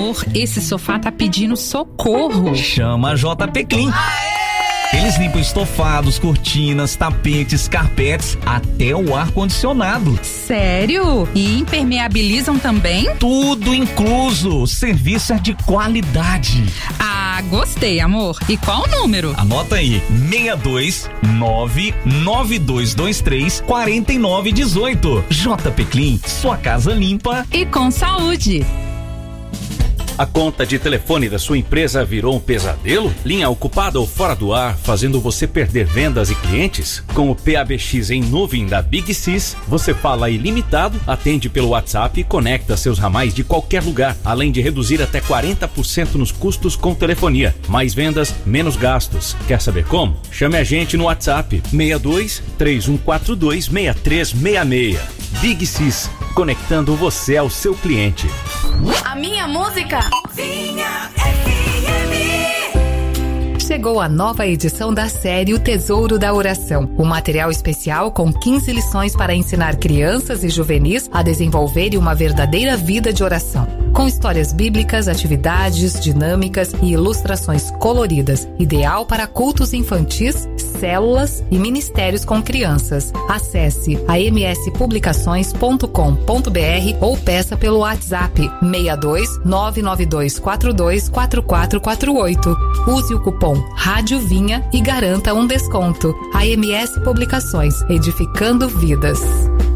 Amor, esse sofá tá pedindo socorro. Chama a JP Clean. Eles limpam estofados, cortinas, tapetes, carpetes, até o ar-condicionado. Sério? E impermeabilizam também? Tudo incluso. Serviço é de qualidade. Ah, gostei, amor. E qual o número? Anota aí, 62992234918. JP Clean, sua casa limpa e com saúde. A conta de telefone da sua empresa virou um pesadelo? Linha ocupada ou fora do ar, fazendo você perder vendas e clientes? Com o PABX em nuvem da Big Sys, você fala ilimitado, atende pelo WhatsApp e conecta seus ramais de qualquer lugar, além de reduzir até 40% nos custos com telefonia. Mais vendas, menos gastos. Quer saber como? Chame a gente no WhatsApp 62 3142 6366. Big Sys, conectando você ao seu cliente. A minha música Vinha FM. Chegou a nova edição da série O Tesouro da Oração, um material especial com 15 lições para ensinar crianças e juvenis a desenvolverem uma verdadeira vida de oração. Com histórias bíblicas, atividades dinâmicas e ilustrações coloridas, ideal para cultos infantis, células e ministérios com crianças. Acesse amspublicações.com.br ou peça pelo WhatsApp 62 992 42 4448. Use o cupom Rádio Vinha e garanta um desconto. AMS Publicações, edificando vidas.